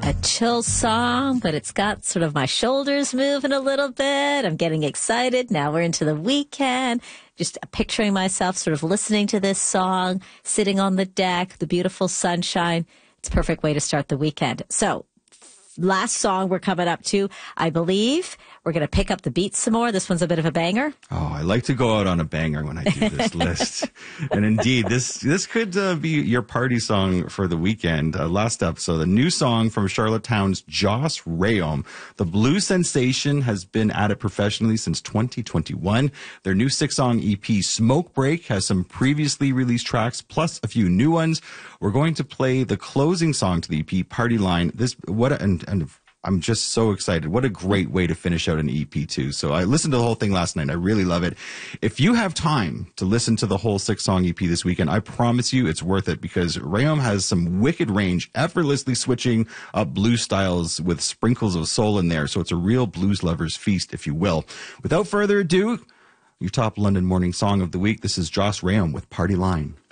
a chill song, but it's got sort of my shoulders moving a little bit. I'm getting excited. Now we're into the weekend. Just picturing myself sort of listening to this song, sitting on the deck, the beautiful sunshine. It's a perfect way to start the weekend. So, last song we're coming up to, I believe. We're going to pick up the beat some more. This one's a bit of a banger. Oh, I like to go out on a banger when I do this list. And indeed, this could be your party song for the weekend. Last episode, a new song from Charlottetown's Joss Rayom. The blues sensation has been at it professionally since 2021. Their new 6-song EP, Smoke Break, has some previously released tracks, plus a few new ones. We're going to play the closing song to the EP, Party Line. And I'm just so excited. What a great way to finish out an EP too. So I listened to the whole thing last night. I really love it. If you have time to listen to the whole 6-song EP this weekend, I promise you it's worth it because Rayom has some wicked range, effortlessly switching up blues styles with sprinkles of soul in there. So it's a real blues lover's feast, if you will. Without further ado, your top London morning song of the week. This is Joss Rayom with Party Line.